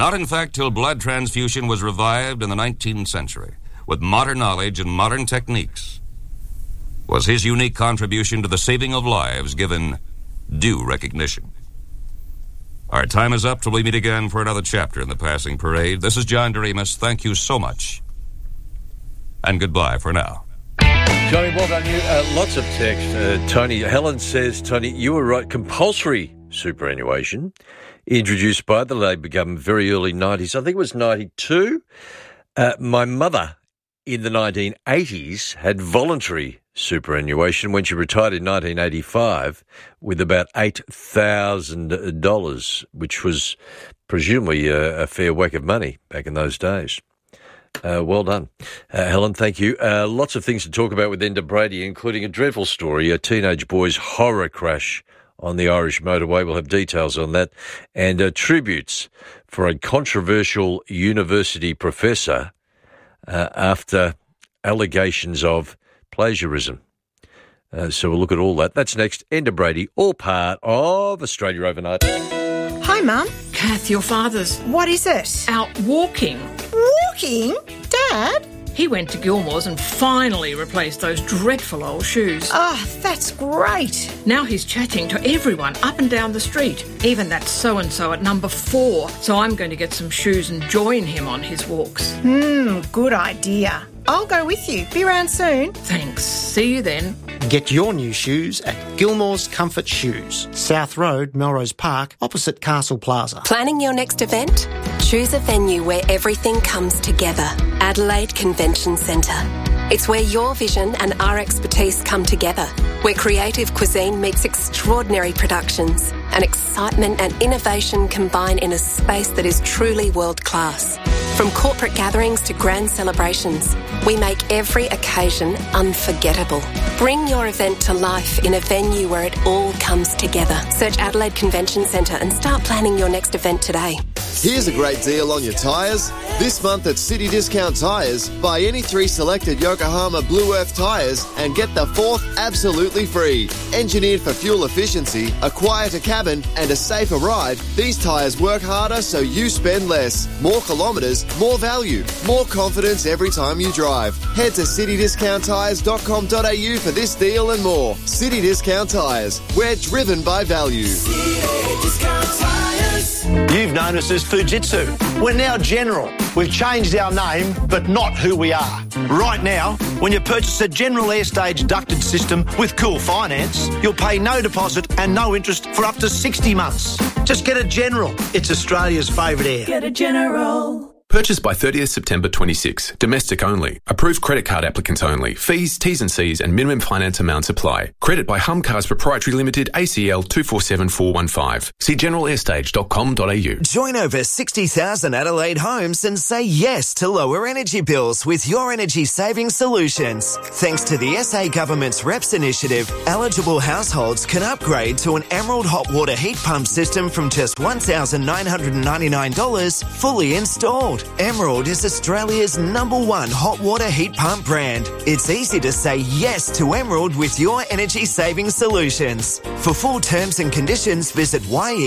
Not, in fact, till blood transfusion was revived in the 19th century, with modern knowledge and modern techniques, was his unique contribution to the saving of lives given due recognition. Our time is up till we meet again for another chapter in the Passing Parade. This is John Doremus. Thank you so much, and goodbye for now. Johnny, well done you. Lots of text. Tony, Helen says, Tony, you were right. Compulsory superannuation, introduced by the Labor government very early 90s. I think it was 92. My mother in the 1980s had voluntary superannuation when she retired in 1985 with about $8,000, which was presumably a fair whack of money back in those days. Well done. Helen, thank you. Lots of things to talk about with Enda Brady, including a dreadful story, a teenage boy's horror crash on the Irish motorway. We'll have details on that. And tributes for a controversial university professor after allegations of plagiarism. So we'll look at all that. That's next. Enda Brady, all part of Australia Overnight. Hi, Mum. Kath, your father's What is it? out walking. Walking? Dad? He went to Gilmore's and finally replaced those dreadful old shoes. Oh, that's great. Now he's chatting to everyone up and down the street, even that so-and-so at number 4. So I'm going to get some shoes and join him on his walks. Good idea. I'll go with you. Be around soon. Thanks. See you then. Get your new shoes at Gilmore's Comfort Shoes, South Road, Melrose Park, opposite Castle Plaza. Planning your next event? Choose a venue where everything comes together. Adelaide Convention Centre. It's where your vision and our expertise come together, where creative cuisine meets extraordinary productions and excitement and innovation combine in a space that is truly world-class. From corporate gatherings to grand celebrations, we make every occasion unforgettable. Bring your event to life in a venue where it all comes together. Search Adelaide Convention Centre and start planning your next event today. Here's a great deal on your tyres. This month at City Discount Tyres, buy any 3 selected Yokohama Blue Earth tyres and get the 4th absolutely free. Engineered for fuel efficiency, a quieter cabin and a safer ride, these tyres work harder so you spend less. More kilometres, more value, more confidence every time you drive. Head to citydiscounttyres.com.au for this deal and more. City Discount Tyres. We're driven by value. City Discount Tyres. You've known us as Fujitsu. We're now General. We've changed our name, but not who we are. Right now, when you purchase a General Airstage ducted system with Cool Finance, you'll pay no deposit and no interest for up to 60 months. Just get a General. It's Australia's favourite air. Get a General. Purchased by 30th September 26. Domestic only. Approved credit card applicants only. Fees, T's and C's and minimum finance amounts apply. Credit by Humcars Proprietary Limited, ACL 247415. See generalairstage.com.au. Join over 60,000 Adelaide homes and say yes to lower energy bills with Your Energy Saving Solutions. Thanks to the SA Government's REPS initiative, eligible households can upgrade to an Emerald hot water heat pump system from just $1,999 fully installed. Emerald is Australia's #1 hot water heat pump brand. It's easy to say yes to Emerald with Your Energy Saving Solutions. For full terms and conditions, visit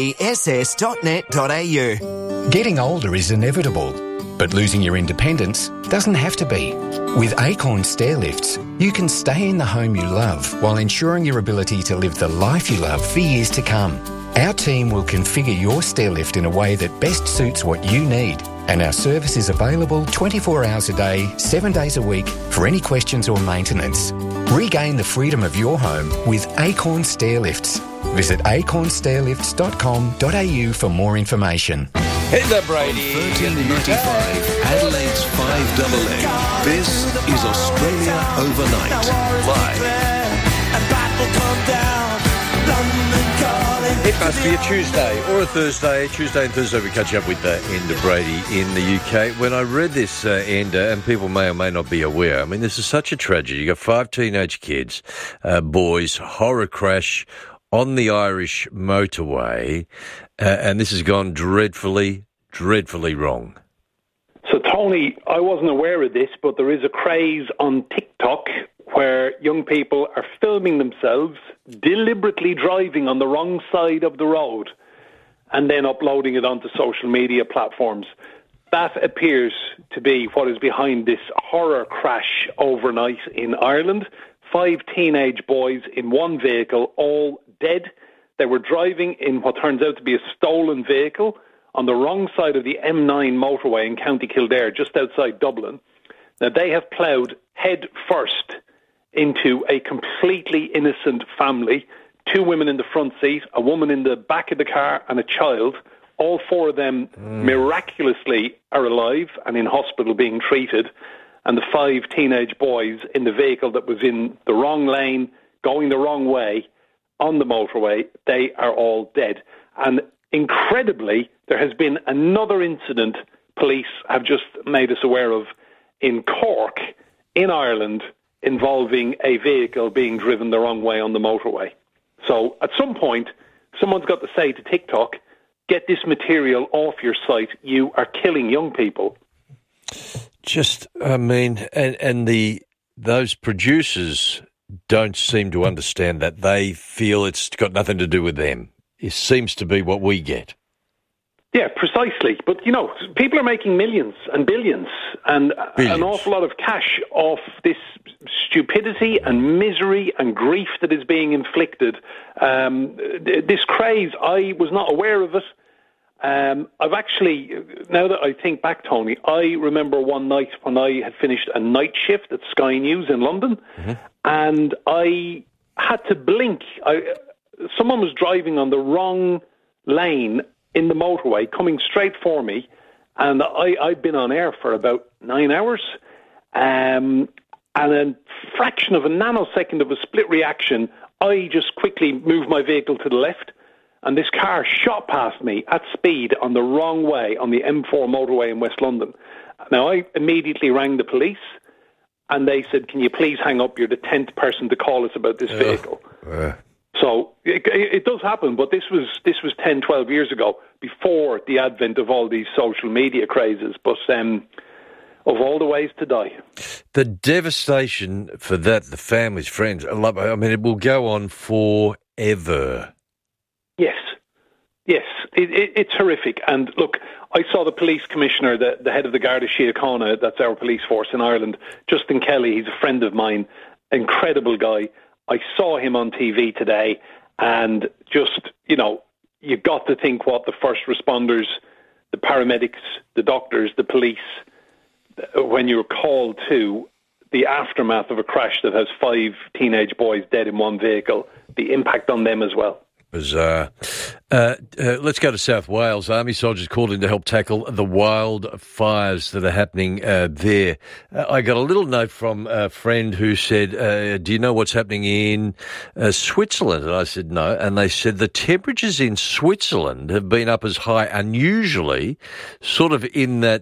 yess.net.au. Getting older is inevitable, but losing your independence doesn't have to be. With Acorn Stair Lifts, you can stay in the home you love while ensuring your ability to live the life you love for years to come. Our team will configure your stair lift in a way that best suits what you need. And our service is available 24 hours a day, 7 days a week for any questions or maintenance. Regain the freedom of your home with Acorn Stair Lifts. Visit acornstairlifts.com.au for more information. Enda Brady. 1395, Adelaide's 5AA. This is Australia Overnight. Live. It must be a Tuesday or a Thursday. Tuesday and Thursday we catch up with Enda Brady in the UK. When I read this, Enda, and people may or may not be aware, I mean, this is such a tragedy. You got 5 teenage kids, boys, horror crash on the Irish motorway, and this has gone dreadfully, dreadfully wrong. So, Tony, I wasn't aware of this, but there is a craze on TikTok where young people are filming themselves deliberately driving on the wrong side of the road. and then uploading it onto social media platforms. That appears to be what is behind this horror crash overnight in Ireland. 5 teenage boys in one vehicle, all dead. They were driving in what turns out to be a stolen vehicle on the wrong side of the M9 motorway in County Kildare, just outside Dublin. Now, they have ploughed head first into a completely innocent family. 2 women in the front seat, a woman in the back of the car, and a child. All 4 of them miraculously are alive and in hospital being treated. And the 5 teenage boys in the vehicle that was in the wrong lane, going the wrong way on the motorway, they are all dead. And incredibly, there has been another incident police have just made us aware of in Cork, in Ireland, involving a vehicle being driven the wrong way on the motorway. So at some point, someone's got to say to TikTok, get this material off your site. You are killing young people. Just, I mean, and those producers don't seem to understand that. They feel it's got nothing to do with them. It seems to be what we get. Yeah, precisely. But, you know, people are making millions and billions and an awful lot of cash off this stupidity and misery and grief that is being inflicted. This craze, I was not aware of it. I've actually, now that I think back, Tony, I remember one night when I had finished a night shift at Sky News in London, and I had to blink. Someone was driving on the wrong lane in the motorway, coming straight for me, and I'd been on air for about 9 hours, and a fraction of a nanosecond of a split reaction, I just quickly moved my vehicle to the left, and this car shot past me at speed on the wrong way on the M4 motorway in West London. Now, I immediately rang the police, and they said, can you please hang up? You're the 10th person to call us about this vehicle. So it does happen, but this was 10, 12 years ago, before the advent of all these social media crazes. But of all the ways to die. The devastation for that, the families, friends, I mean, it will go on forever. Yes, it's horrific. And look, I saw the police commissioner, the head of the Garda Síochána, that's our police force in Ireland, Justin Kelly. He's a friend of mine, incredible guy. I saw him on TV today, and just, you know, you got to think what the first responders, the paramedics, the doctors, the police, when you're called to the aftermath of a crash that has 5 teenage boys dead in one vehicle, the impact on them as well. Bizarre. Let's go to South Wales. Army soldiers called in to help tackle the wildfires that are happening there. I got a little note from a friend who said, do you know what's happening in Switzerland? And I said, no. And they said the temperatures in Switzerland have been up as high, unusually, sort of in that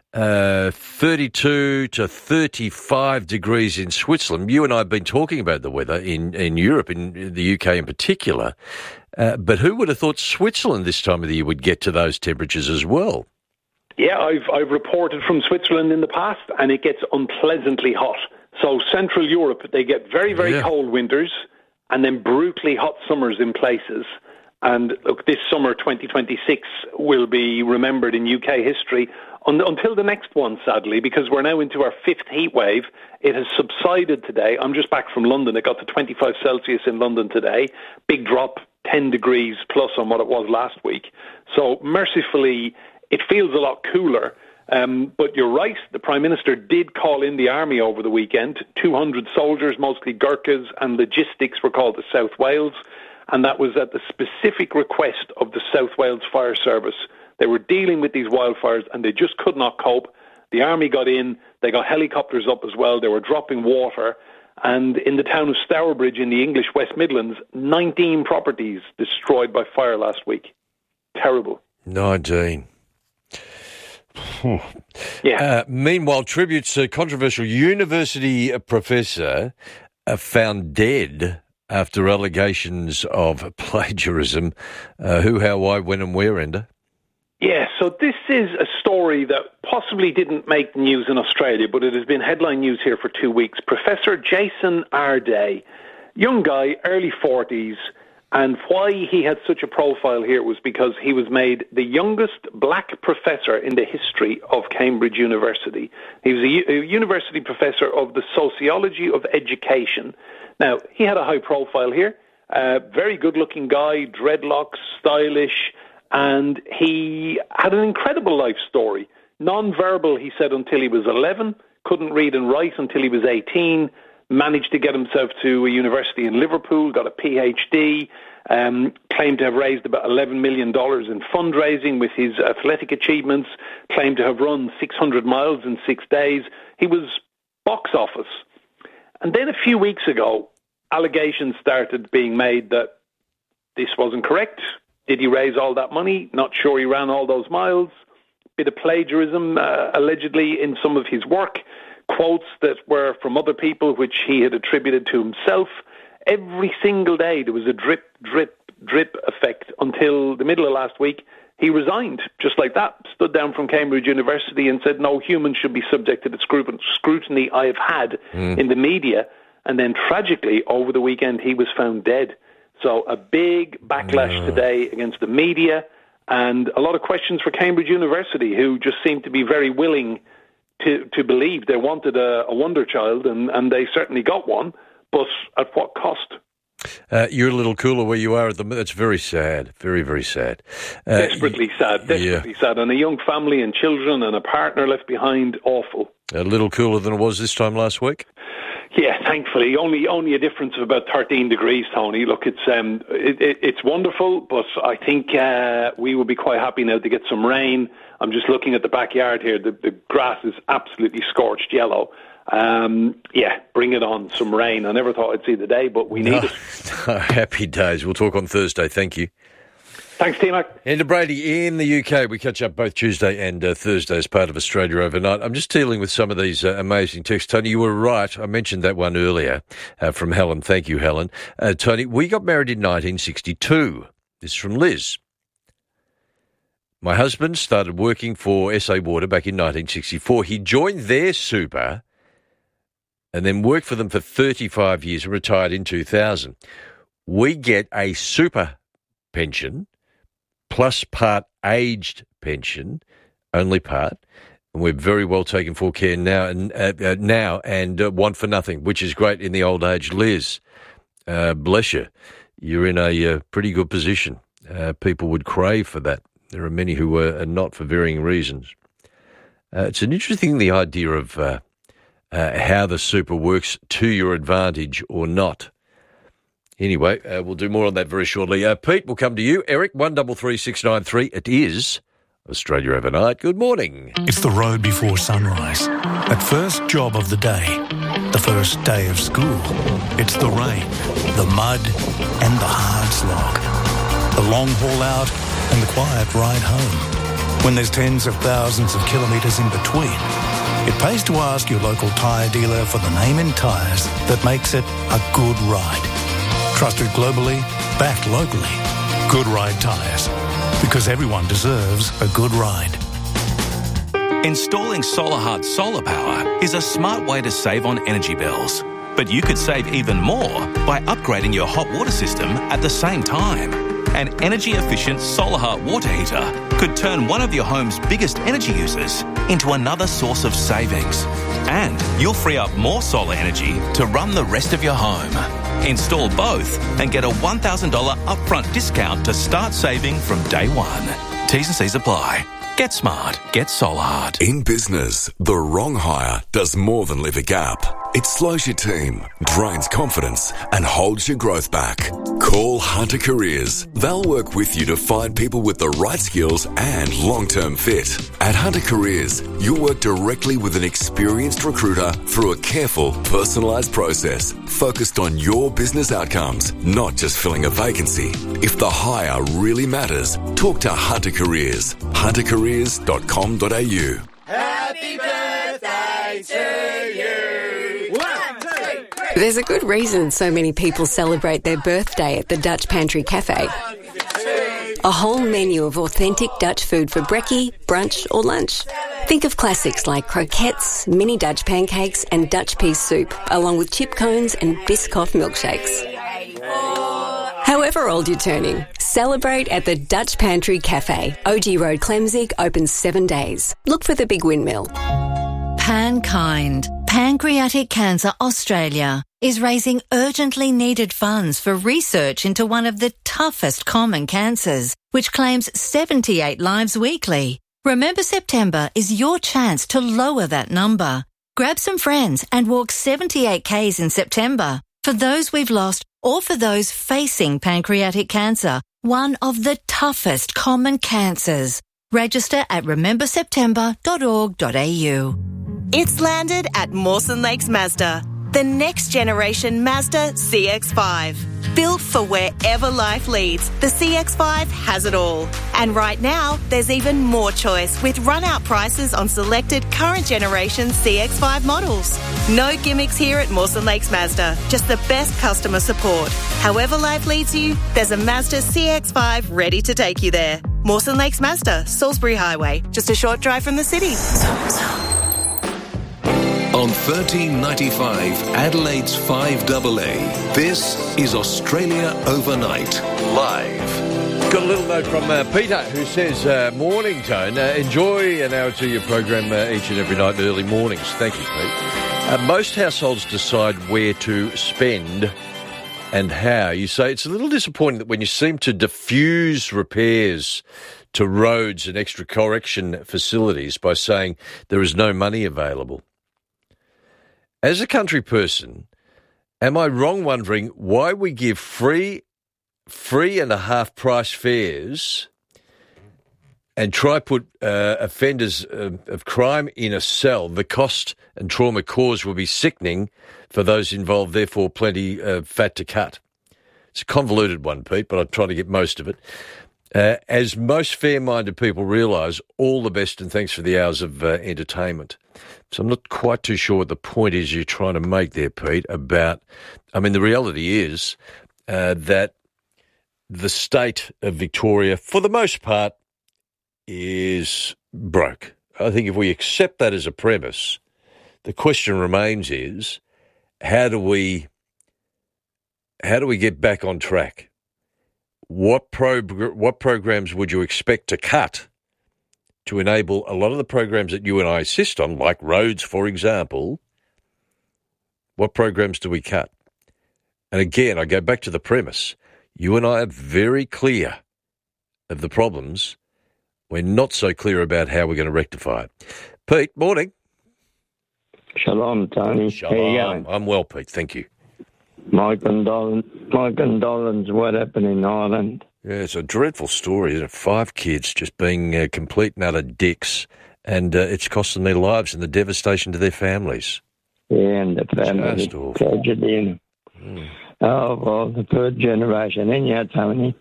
32 to 35 degrees in Switzerland. You and I have been talking about the weather in Europe, in the UK in particular. But who would have thought Switzerland this time of the year would get to those temperatures as well? Yeah, I've reported from Switzerland in the past, and it gets unpleasantly hot. So Central Europe, they get very, very cold winters and then brutally hot summers in places. And look, this summer, 2026, will be remembered in UK history until the next one, sadly, because we're now into our 5th heat wave. It has subsided today. I'm just back from London. It got to 25 Celsius in London today. Big drop, 10 degrees plus on what it was last week. So mercifully, it feels a lot cooler. But you're right, the Prime Minister did call in the army over the weekend. 200 soldiers, mostly Gurkhas and logistics, were called to South Wales. And that was at the specific request of the South Wales Fire Service. They were dealing with these wildfires and they just could not cope. The army got in, they got helicopters up as well, they were dropping water. And in the town of Stourbridge in the English West Midlands, 19 properties destroyed by fire last week. Terrible. 19. Meanwhile, tributes to controversial university professor found dead after allegations of plagiarism. Who, how, why, when and where, Enda? Yeah, so this is a story that possibly didn't make news in Australia, but it has been headline news here for 2 weeks. Professor Jason Arday, young guy, early 40s, And why he had such a profile here was because he was made the youngest black professor in the history of Cambridge University. He was a university professor of the sociology of education. Now, he had a high profile here, very good-looking guy, dreadlocks, stylish, and he had an incredible life story. Non-verbal, he said, until he was 11, couldn't read and write until he was 18, managed to get himself to a university in Liverpool, got a PhD, claimed to have raised about $11 million in fundraising with his athletic achievements, claimed to have run 600 miles in 6 days. He was box office. And then a few weeks ago, allegations started being made that this wasn't correct. Did he raise all that money? Not sure he ran all those miles. Bit of plagiarism, allegedly, in some of his work. Quotes that were from other people, which he had attributed to himself. Every single day there was a drip, drip, drip effect until the middle of last week. He resigned, just like that, stood down from Cambridge University and said, no human should be subject to the scrutiny I have had in the media. And then tragically, over the weekend, he was found dead. So a big backlash today against the media and a lot of questions for Cambridge University, who just seemed to be very willing to believe they wanted a wonder child, and they certainly got one, but at what cost? You're a little cooler where you are at the moment. It's very sad, very, very sad. Desperately sad, sad. And a young family and children and a partner left behind, awful. A little cooler than it was this time last week? Yeah, thankfully. Only a difference of about 13 degrees, Tony. Look, it's wonderful, but I think we will be quite happy now to get some rain. I'm just looking at the backyard here. The grass is absolutely scorched yellow. Bring it on, some rain. I never thought I'd see the day, but we need it. Happy days. We'll talk on Thursday. Thank you. Thanks, T-Mac. Enda Brady in the UK. We catch up both Tuesday and Thursday as part of Australia Overnight. I'm just dealing with some of these amazing texts. Tony, you were right. I mentioned that one earlier from Helen. Thank you, Helen. Tony, we got married in 1962. This is from Liz. My husband started working for SA Water back in 1964. He joined their super and then worked for them for 35 years and retired in 2000. We get a super pension plus part aged pension, only part, and we're very well taken for care now and want for nothing, which is great in the old age. Liz, bless you. You're in a pretty good position. People would crave for that. There are many who are not for varying reasons. It's an interesting thing, the idea of how the super works to your advantage or not. Anyway, we'll do more on that very shortly. Pete, we'll come to you. Eric, 133693. It is Australia Overnight. Good morning. It's the road before sunrise. That first job of the day. The first day of school. It's the rain, the mud, and the hard slog. The long haul out and the quiet ride home. When there's tens of thousands of kilometres in between, it pays to ask your local tyre dealer for the name in tyres that makes it a good ride. Trusted globally, backed locally. Good Ride Tyres. Because everyone deserves a good ride. Installing SolarHut solar power is a smart way to save on energy bills. But you could save even more by upgrading your hot water system at the same time. An energy-efficient SolarHut water heater could turn one of your home's biggest energy users into another source of savings. And you'll free up more solar energy to run the rest of your home. Install both and get a $1,000 upfront discount to start saving from day one. T's and C's apply. Get smart. Get SolarHut. In business, the wrong hire does more than leave a gap. It slows your team, drains confidence, and holds your growth back. Call Hunter Careers. They'll work with you to find people with the right skills and long-term fit. At Hunter Careers, you'll work directly with an experienced recruiter through a careful, personalised process focused on your business outcomes, not just filling a vacancy. If the hire really matters, talk to Hunter Careers. huntercareers.com.au. Happy birthday to you. 1, 2, 3. There's a good reason so many people celebrate their birthday at the Dutch Pantry Cafe. A whole menu of authentic Dutch food for brekkie, brunch or lunch. Think of classics like croquettes, mini Dutch pancakes and Dutch pea soup, along with chip cones and Biscoff milkshakes. However old you're turning, celebrate at the Dutch Pantry Cafe. OG Road, Clemzig, opens 7 days. Look for the big windmill. Pankind, Pancreatic Cancer Australia, is raising urgently needed funds for research into one of the toughest common cancers, which claims 78 lives weekly. Remember September is your chance to lower that number. Grab some friends and walk 78 Ks in September. For those we've lost or for those facing pancreatic cancer, one of the toughest common cancers. Register at rememberseptember.org.au. It's landed at Mawson Lakes Mazda, the next generation Mazda CX-5. Built for wherever life leads, the CX-5 has it all. And right now, there's even more choice with run-out prices on selected current generation CX-5 models. No gimmicks here at Mawson Lakes Mazda, just the best customer support. However life leads you, there's a Mazda CX-5 ready to take you there. Mawson Lakes Mazda, Salisbury Highway, just a short drive from the city. On 1395 Adelaide's 5AA, this is Australia Overnight, live. Got a little note from Peter who says, morning, Tone. Enjoy an hour or two of your program each and every night, early mornings. Thank you, Pete. Most households decide where to spend and how. You say it's a little disappointing that when you seem to diffuse repairs to roads and extra correction facilities by saying there is no money available. As a country person, am I wrong wondering why we give free and a half price fares and try put offenders of crime in a cell? The cost and trauma caused will be sickening for those involved, therefore plenty of fat to cut. It's a convoluted one, Pete, but I'll try to get most of it. As most fair-minded people realise, all the best and thanks for the hours of entertainment. So I'm not quite too sure what the point is you're trying to make there, Pete, about... I mean, the reality is that the state of Victoria, for the most part, is broke. I think if we accept that as a premise, the question remains is, how do we get back on track? What programs would you expect to cut to enable a lot of the programs that you and I assist on, like roads, for example? What programs do we cut? And again, I go back to the premise. You and I are very clear of the problems. We're not so clear about how we're going to rectify it. Pete, morning. Shalom, Tony. Shalom. How you going? I'm well, Pete. Thank you. My condolences, what happened in Ireland. Yeah, it's a dreadful story, isn't it? 5 kids just being complete and utter dicks, and it's costing their lives and the devastation to their families. Yeah, and the family tragedy. Oh, well, the third generation. Anyhow, Tony,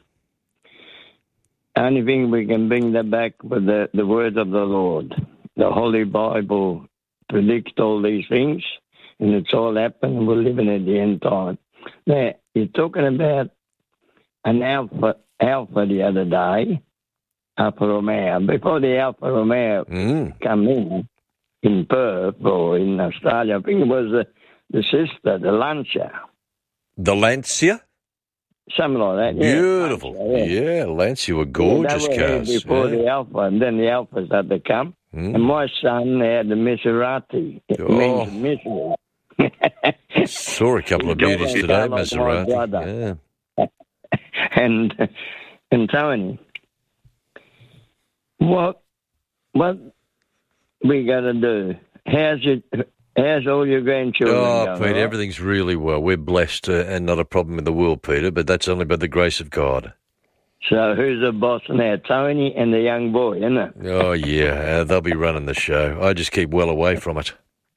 only thing we can bring that back with the word of the Lord. The Holy Bible predicts all these things, and it's all happened, and we're living at the end time. Now, you're talking about an Alfa the other day, Alfa Romeo. Before the Alfa Romeo come in Perth or in Australia, I think it was the sister, the Lancia. The Lancia? Something like that, yeah. Beautiful. Lancia, yeah, Lancia were gorgeous cars. Before the Alfa, and then the Alphas had to come. And my son had the Maserati. It means misery. Saw a couple of beauties today, Maserati. Yeah. And Tony, what we got to do? How's all your grandchildren going? Peter, everything's really well. We're blessed and not a problem in the world, Peter, but that's only by the grace of God. So who's the boss now? Tony and the young boy, isn't it? Oh, yeah, they'll be running the show. I just keep well away from it.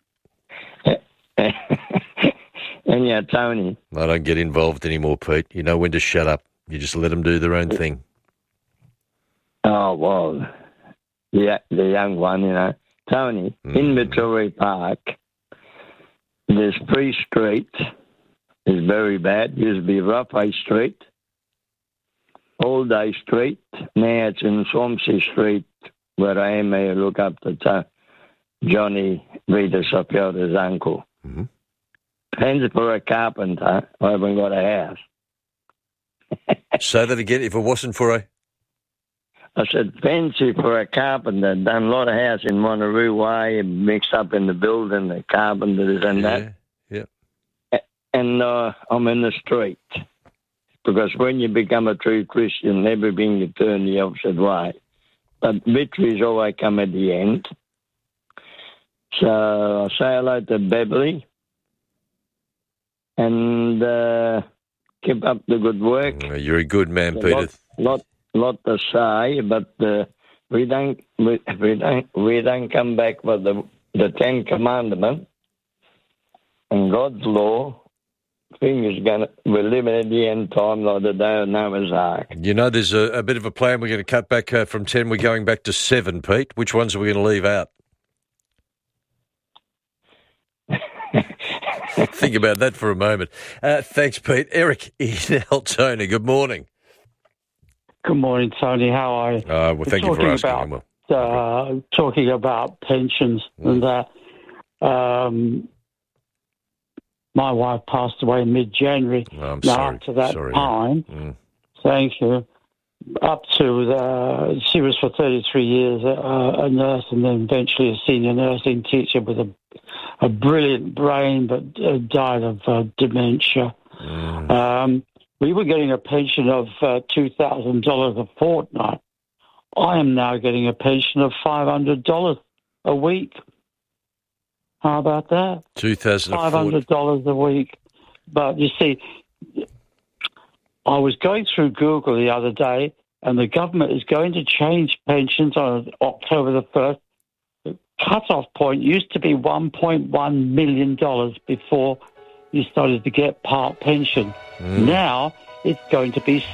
And yeah, Tony. I don't get involved anymore, Pete. You know when to shut up. You just let them do their own thing. Oh, well, yeah, the young one, you know. Tony, in Victoria Park, this Free Street is very bad. Used to be Roughway Street, All Day Street. Now it's in Swansea Street, where I am. I look up to Johnny Rita Sopiota's uncle. Depends for a carpenter. I haven't got a house. Say that again, if it wasn't for a... I said, fancy for a carpenter. Done a lot of house in Wanneroo Way, mixed up in the building, the carpenters and that. Yeah. And I'm in the street. Because when you become a true Christian, everything you turn the opposite way. But victories always come at the end. So I say hello to Beverly. And keep up the good work. You're a good man, Peter. Lot to say, but we don't come back with the Ten Commandments and God's law. We're living at the end time like the day of Noah's Ark. You know, there's a bit of a plan. We're going to cut back from 10. We're going back to 7, Pete. Which ones are we going to leave out? Think about that for a moment. Thanks, Pete. Eric in Altona, good morning. Good morning, Tony. How are you? Well, thank you for asking. Talking about pensions and that. My wife passed away in mid-January. Oh, I'm now, sorry. after that time, thank you, up to, she was for 33 years a nurse and then eventually a senior nursing teacher with a brilliant brain, but died of dementia. We were getting a pension of $2,000 a fortnight. I am now getting a pension of $500 a week. How about that? $500 a week. But you see, I was going through Google the other day, and the government is going to change pensions on October the 1st. The cut-off point used to be $1.1 million before you started to get part pension. Now it's going to be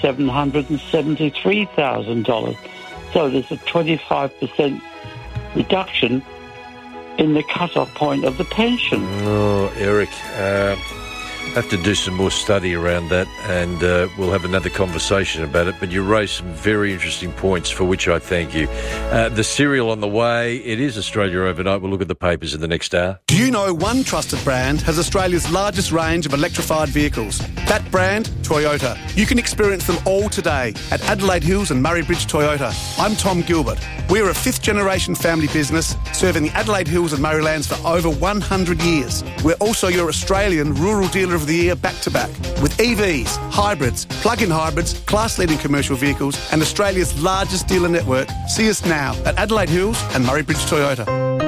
$773,000. So there's a 25% reduction in the cut-off point of the pension. Oh, Eric, have to do some more study around that, and we'll have another conversation about it. But you raised some very interesting points, for which I thank you. The cereal on the way. It is Australia Overnight. We'll look at the papers in the next hour. Do you know one trusted brand has Australia's largest range of electrified vehicles? That brand, Toyota. You can experience them all today at Adelaide Hills and Murray Bridge Toyota. I'm Tom Gilbert. We're a fifth-generation family business serving the Adelaide Hills and Murraylands for over 100 years. We're also your Australian Rural Dealer of the Year back-to-back with EVs, hybrids, plug-in hybrids, class-leading commercial vehicles and Australia's largest dealer network. See us now at Adelaide Hills and Murray Bridge Toyota.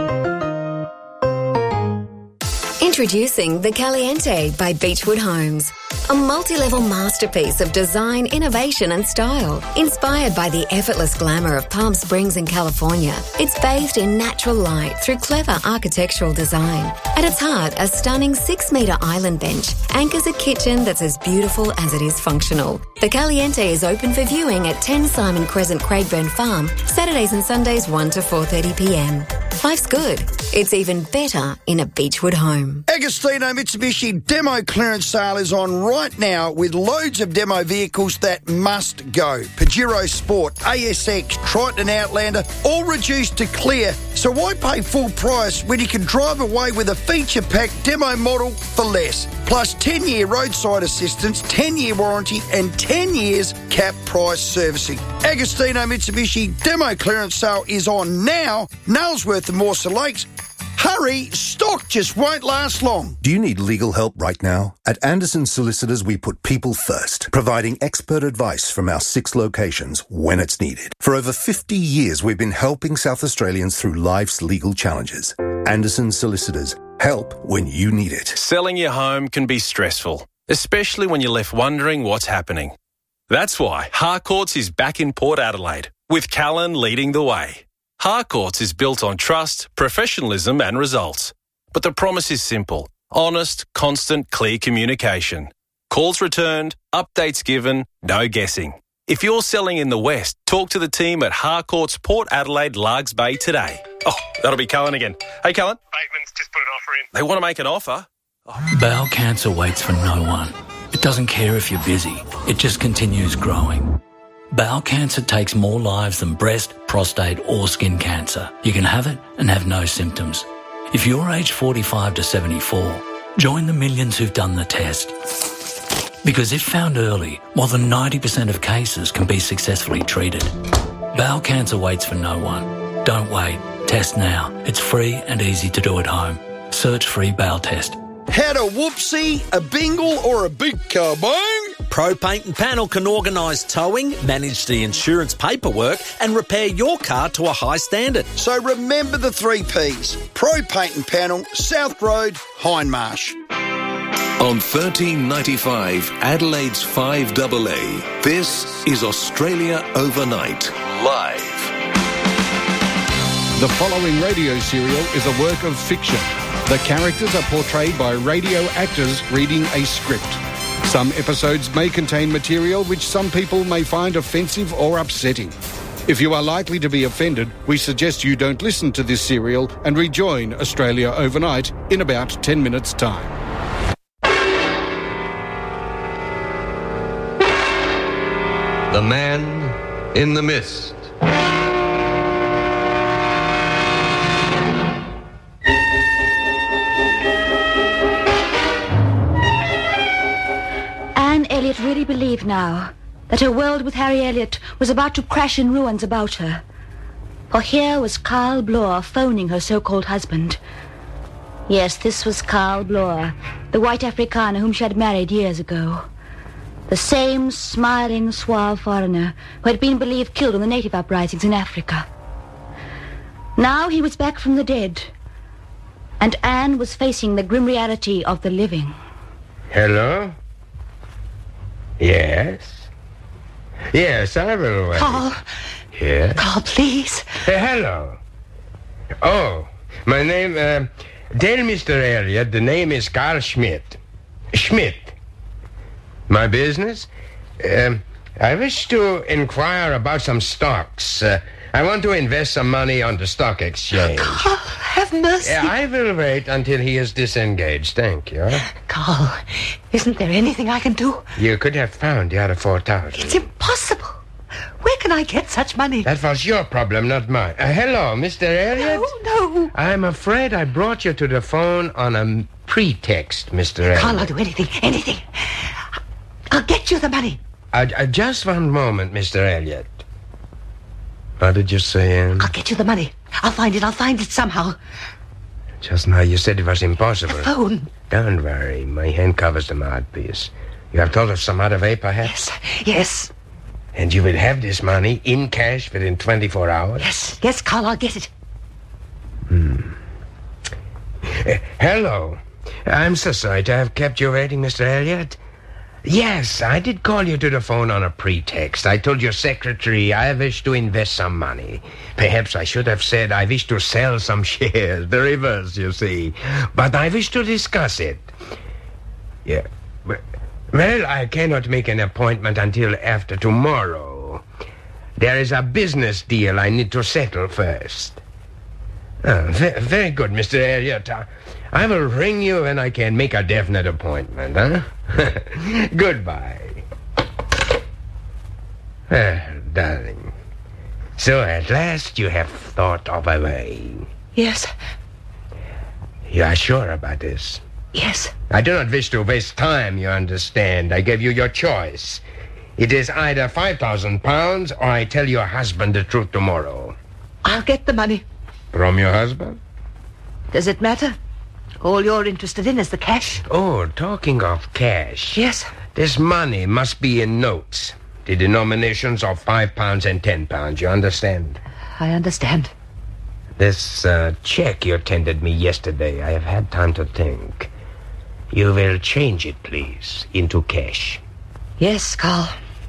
Introducing the Caliente by Beechwood Homes. A multi-level masterpiece of design, innovation and style. Inspired by the effortless glamour of Palm Springs in California, it's bathed in natural light through clever architectural design. At its heart, a stunning 6-metre island bench anchors a kitchen that's as beautiful as it is functional. The Caliente is open for viewing at 10 Simon Crescent, Craigburn Farm, Saturdays and Sundays 1 to 4:30pm. Life's good. It's even better in a Beechwood home. Agostino Mitsubishi demo clearance sale is on right now with loads of demo vehicles that must go. Pajero Sport, ASX, Triton Outlander, all reduced to clear. So why pay full price when you can drive away with a feature-packed demo model for less? Plus 10-year roadside assistance, 10-year warranty and 10 years cap price servicing. Agostino Mitsubishi demo clearance sale is on now. Nailsworth and Mawson Lakes. Hurry, stock just won't last long. Do you need legal help right now? At Anderson Solicitors, we put people first, providing expert advice from our 6 locations when it's needed. For over 50 years, we've been helping South Australians through life's legal challenges. Anderson Solicitors, help when you need it. Selling your home can be stressful, especially when you're left wondering what's happening. That's why Harcourts is back in Port Adelaide, with Callan leading the way. Harcourts is built on trust, professionalism and results. But the promise is simple. Honest, constant, clear communication. Calls returned, updates given, no guessing. If you're selling in the West, talk to the team at Harcourts Port Adelaide Largs Bay today. Oh, that'll be Cullen again. Hey, Cullen. Bateman's just put an offer in. They want to make an offer? Bowel cancer waits for no one. It doesn't care if you're busy. It just continues growing. Bowel cancer takes more lives than breast, prostate or skin cancer. You can have it and have no symptoms. If you're aged 45 to 74, join the millions who've done the test. Because if found early, more than 90% of cases can be successfully treated. Bowel cancer waits for no one. Don't wait. Test now. It's free and easy to do at home. Search free bowel test. Had a whoopsie, a bingle or a big kabong? Pro Paint and Panel can organise towing, manage the insurance paperwork and repair your car to a high standard. So remember the 3 Ps. Pro Paint and Panel, South Road, Hindmarsh. On 1395 Adelaide's 5AA, this is Australia Overnight, live. The following radio serial is a work of fiction. The characters are portrayed by radio actors reading a script. Some episodes may contain material which some people may find offensive or upsetting. If you are likely to be offended, we suggest you don't listen to this serial and rejoin Australia Overnight in about 10 minutes' time. The Man in the Mist. Anne Elliot really believed now that her world with Harry Elliot was about to crash in ruins about her. For here was Carl Bloor phoning her so-called husband. Yes, this was Carl Bloor, the white Afrikaner whom she had married years ago. The same smiling, suave foreigner who had been believed killed in the native uprisings in Africa. Now he was back from the dead, and Anne was facing the grim reality of the living. Hello? Yes? Yes, I will wait. Carl. Yes? Carl, please. Hello. Oh, my name, tell Mr. Elliot the name is Carl Schmidt. Schmidt. My business? I wish to inquire about some stocks. I want to invest some money on the stock exchange. Carl, have mercy. I will wait until he is disengaged. Thank you. Carl, isn't there anything I can do? You could have found the other 4,000. It's impossible. Where can I get such money? That was your problem, not mine. Hello, Mr. Elliot? No. I'm afraid I brought you to the phone on a pretext, Mr. Elliot. Carl, I'll do anything. I'll get you the money. Just one moment, Mr. Elliot. What did you say, Anne? I'll get you the money. I'll find it somehow. Just now you said it was impossible. The phone. Don't worry, my hand covers the mouthpiece. You have thought of some other way, perhaps? Yes. And you will have this money in cash within 24 hours? Yes, Carl, I'll get it. Hello. I'm so sorry to have kept you waiting, Mr. Elliot. Yes, I did call you to the phone on a pretext. I told your secretary I wish to invest some money. Perhaps I should have said I wish to sell some shares. The reverse, you see. But I wish to discuss it. Yeah. Well, I cannot make an appointment until after tomorrow. There is a business deal I need to settle first. Very good, Mr. Elliot. I will ring you when I can make a definite appointment, huh? Goodbye. Well, darling. So at last you have thought of a way. Yes. You are sure about this? Yes. I do not wish to waste time, you understand. I gave you your choice. It is either £5,000 or I tell your husband the truth tomorrow. I'll get the money. From your husband? Does it matter? All you're interested in is the cash. Oh, talking of cash. Yes. This money must be in notes. The denominations of £5 and £10, you understand? I understand. This check you tendered me yesterday, I have had time to think. You will change it, please, into cash. Yes, Carl.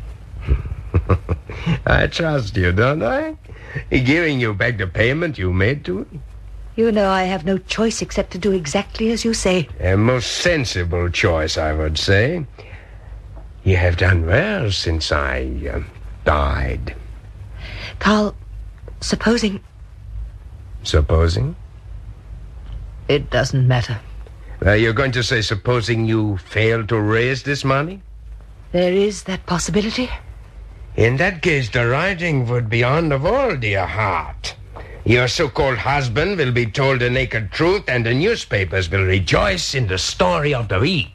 I trust you, don't I? Giving you back the payment you made to me. You know I have no choice except to do exactly as you say. A most sensible choice, I would say. You have done well since I died. Carl, supposing... Supposing? It doesn't matter. You're going to say supposing you fail to raise this money? There is that possibility. In that case, the writing would be on the wall, dear heart. Your so-called husband will be told the naked truth, and the newspapers will rejoice in the story of the week.